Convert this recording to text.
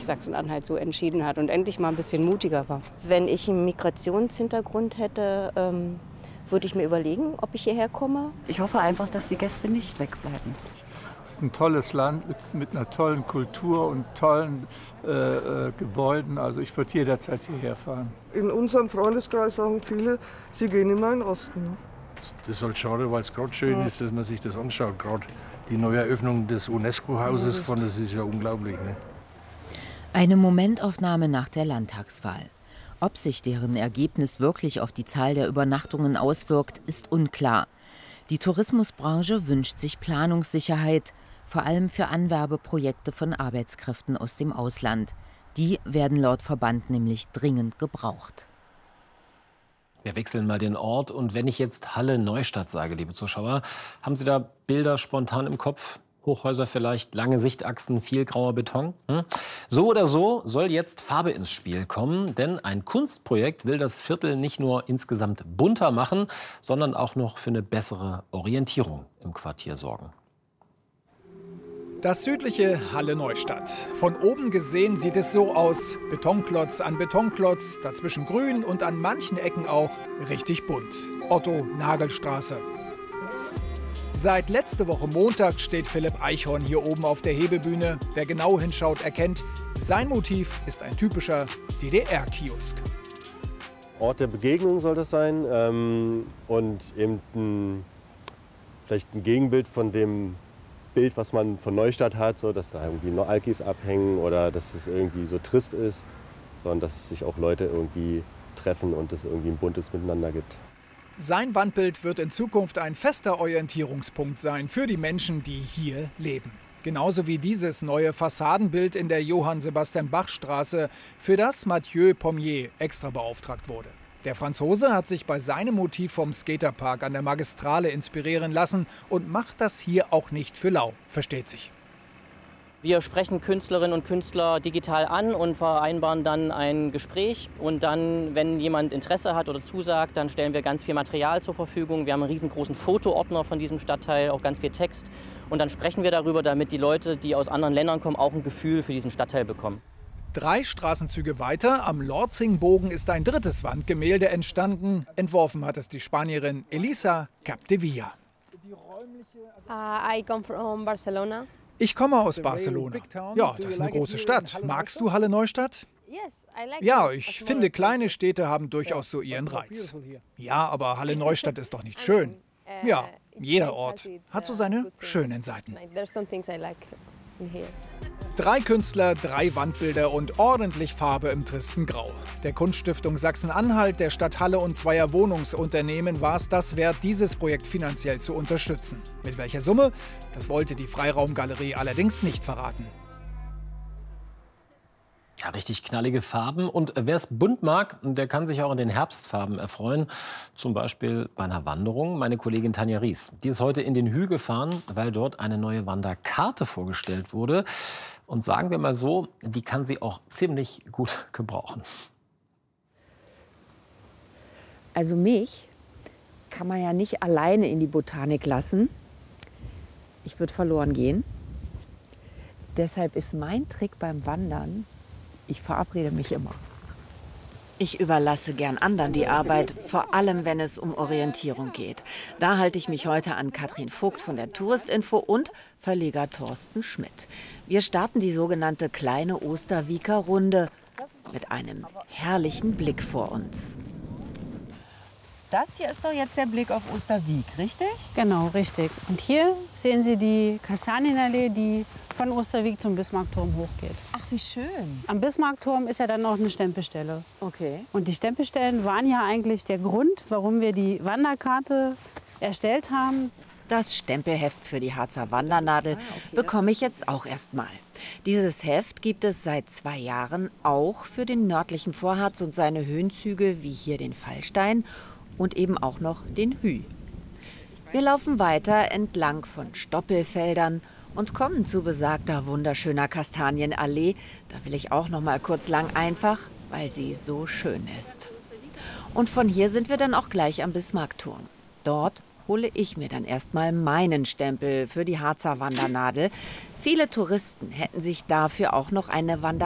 Sachsen-Anhalt so entschieden hat und endlich mal ein bisschen mutiger war. Wenn ich einen Migrationshintergrund hätte, würde ich mir überlegen, ob ich hierher komme. Ich hoffe einfach, dass die Gäste nicht wegbleiben. Es ist ein tolles Land mit einer tollen Kultur und tollen Gebäuden. Also ich würde jederzeit hierher fahren. In unserem Freundeskreis sagen viele, sie gehen immer in den Osten. Ne? Das ist halt schade, weil es gerade schön ist, dass man sich das anschaut. Gerade die Neueröffnung des UNESCO-Hauses, das ist ja unglaublich. Ne? Eine Momentaufnahme nach der Landtagswahl. Ob sich deren Ergebnis wirklich auf die Zahl der Übernachtungen auswirkt, ist unklar. Die Tourismusbranche wünscht sich Planungssicherheit, vor allem für Anwerbeprojekte von Arbeitskräften aus dem Ausland. Die werden laut Verband nämlich dringend gebraucht. Wir wechseln mal den Ort. Und wenn ich jetzt Halle-Neustadt sage, liebe Zuschauer, haben Sie da Bilder spontan im Kopf? Hochhäuser vielleicht, lange Sichtachsen, viel grauer Beton. So oder so soll jetzt Farbe ins Spiel kommen, denn ein Kunstprojekt will das Viertel nicht nur insgesamt bunter machen, sondern auch noch für eine bessere Orientierung im Quartier sorgen. Das südliche Halle-Neustadt. Von oben gesehen sieht es so aus. Betonklotz an Betonklotz, dazwischen grün und an manchen Ecken auch richtig bunt. Otto-Nagel-Straße. Seit letzte Woche Montag steht Philipp Eichhorn hier oben auf der Hebebühne. Wer genau hinschaut, erkennt, sein Motiv ist ein typischer DDR-Kiosk. Ort der Begegnung soll das sein und eben vielleicht ein Gegenbild von dem Bild, was man von Neustadt hat, so dass da irgendwie nur Alkis abhängen oder dass es irgendwie so trist ist, sondern dass sich auch Leute irgendwie treffen und es irgendwie ein buntes Miteinander gibt. Sein Wandbild wird in Zukunft ein fester Orientierungspunkt sein für die Menschen, die hier leben. Genauso wie dieses neue Fassadenbild in der Johann-Sebastian-Bach-Straße, für das Mathieu Pommier extra beauftragt wurde. Der Franzose hat sich bei seinem Motiv vom Skaterpark an der Magistrale inspirieren lassen und macht das hier auch nicht für lau, versteht sich. Wir sprechen Künstlerinnen und Künstler digital an und vereinbaren dann ein Gespräch. Und dann, wenn jemand Interesse hat oder zusagt, dann stellen wir ganz viel Material zur Verfügung. Wir haben einen riesengroßen Fotoordner von diesem Stadtteil, auch ganz viel Text. Und dann sprechen wir darüber, damit die Leute, die aus anderen Ländern kommen, auch ein Gefühl für diesen Stadtteil bekommen. 3 Straßenzüge weiter, am Lorzingbogen, ist ein drittes Wandgemälde entstanden. Entworfen hat es die Spanierin Elisa Capdevilla. I come from Barcelona. Ich komme aus Barcelona. Ja, das ist eine große Stadt. Magst du Halle-Neustadt? Ja, ich finde, kleine Städte haben durchaus so ihren Reiz. Ja, aber Halle-Neustadt ist doch nicht schön. Ja, jeder Ort hat so seine schönen Seiten. 3 Künstler, 3 Wandbilder und ordentlich Farbe im tristen Grau. Der Kunststiftung Sachsen-Anhalt, der Stadt Halle und zweier Wohnungsunternehmen war es das wert, dieses Projekt finanziell zu unterstützen. Mit welcher Summe? Das wollte die Freiraumgalerie allerdings nicht verraten. Ja, richtig knallige Farben. Und wer es bunt mag, der kann sich auch an den Herbstfarben erfreuen. Zum Beispiel bei einer Wanderung. Meine Kollegin Tanja Ries, die ist heute in den Hü gefahren, weil dort eine neue Wanderkarte vorgestellt wurde. Und sagen wir mal so, die kann sie auch ziemlich gut gebrauchen. Also mich kann man ja nicht alleine in die Botanik lassen. Ich würde verloren gehen. Deshalb ist mein Trick beim Wandern, ich verabrede mich immer. Ich überlasse gern anderen die Arbeit, vor allem wenn es um Orientierung geht. Da halte ich mich heute an Katrin Vogt von der Touristinfo und Verleger Thorsten Schmidt. Wir starten die sogenannte kleine Osterwieker-Runde mit einem herrlichen Blick vor uns. Das hier ist doch jetzt der Blick auf Osterwiek, richtig? Genau, richtig. Und hier sehen Sie die Kastanienallee, die von Osterwiek zum Bismarckturm hochgeht. Ach, wie schön. Am Bismarckturm ist ja dann noch eine Stempelstelle. Okay. Und die Stempelstellen waren ja eigentlich der Grund, warum wir die Wanderkarte erstellt haben. Das Stempelheft für die Harzer Wandernadel bekomme ich jetzt auch erst mal. Dieses Heft gibt es seit 2 Jahren auch für den nördlichen Vorharz und seine Höhenzüge, wie hier den Fallstein und eben auch noch den Hü. Wir laufen weiter entlang von Stoppelfeldern und kommen zu besagter wunderschöner Kastanienallee. Da will ich auch noch mal kurz lang, einfach weil sie so schön ist. Und von hier sind wir dann auch gleich am Bismarckturm. Dort hole ich mir dann erstmal meinen Stempel für die Harzer Wandernadel. Viele Touristen hätten sich dafür auch noch eine